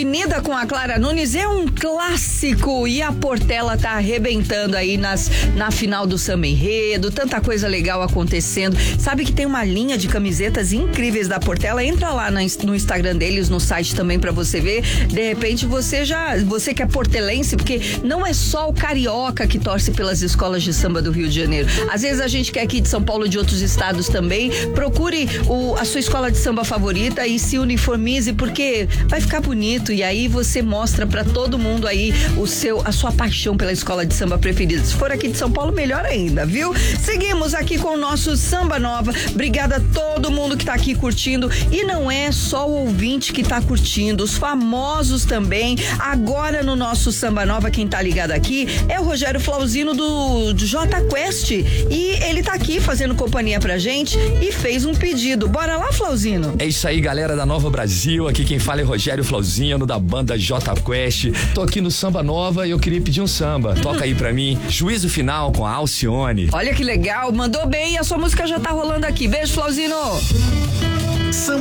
Avenida com a Clara Nunes é um clássico e a Portela tá arrebentando aí na final do Samba Enredo, tanta coisa legal acontecendo. Sabe que tem uma linha de camisetas incríveis da Portela? Entra lá no Instagram deles, no site também pra você ver. De repente você que é portelense, porque não é só o carioca que torce pelas escolas de samba do Rio de Janeiro. Às vezes a gente quer aqui de São Paulo, de outros estados também. Procure a sua escola de samba favorita e se uniformize, porque vai ficar bonito e aí você mostra pra todo mundo aí a sua paixão pela escola de samba preferida. Se for aqui de São Paulo, melhor ainda, viu? Seguimos aqui com o nosso Samba Nova. Obrigada a todo mundo que tá aqui curtindo, e não é só o ouvinte que tá curtindo, os famosos também. Agora no nosso Samba Nova, quem tá ligado aqui é o Rogério Flauzino do J Quest, e ele tá aqui fazendo companhia pra gente e fez um pedido. Bora lá, Flauzino? É isso aí, galera da Nova Brasil. Aqui quem fala é Rogério Flauzino, da banda J Quest. Tô aqui no Samba Nova e eu queria pedir um samba. Toca aí pra mim, Juízo Final com a Alcione. Olha que legal, mandou bem e a sua música já tá rolando aqui. Beijo, Flauzino.